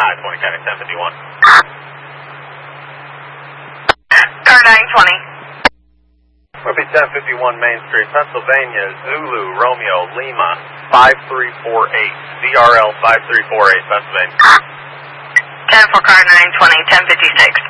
20 County 1051. Car 920. Ruby 1051 Main Street, Pennsylvania, Zulu, Romeo, Lima, 5348. ZRL 5348, Pennsylvania. 10 for car 920, 1056.